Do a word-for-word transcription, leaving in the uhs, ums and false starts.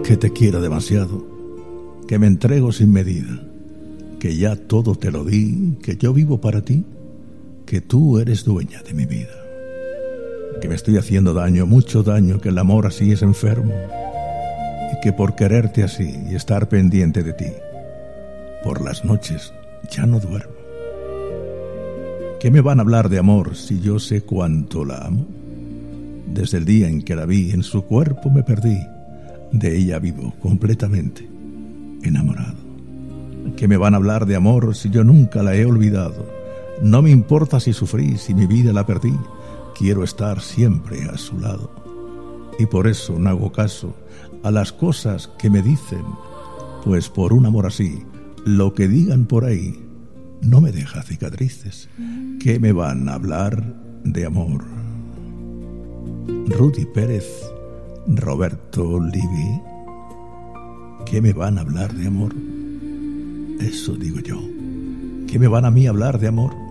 que te quiero demasiado, que me entrego sin medida, que ya todo te lo di, que yo vivo para ti, que tú eres dueña de mi vida, que me estoy haciendo daño, mucho daño, que el amor así es enfermo, y que por quererte así y estar pendiente de ti, por las noches ya no duermo. ¿Qué me van a hablar de amor si yo sé cuánto la amo? Desde el día en que la vi, en su cuerpo me perdí, de ella vivo completamente enamorado. ¿Qué me van a hablar de amor si yo nunca la he olvidado? No me importa si sufrí, si mi vida la perdí, quiero estar siempre a su lado. Y por eso no hago caso a las cosas que me dicen, pues por un amor así, lo que digan por ahí no me deja cicatrices. ¿Qué me van a hablar de amor? Rudy Pérez, Roberto Livi. ¿Qué me van a hablar de amor? Eso digo yo. ¿Qué me van a mí hablar de amor?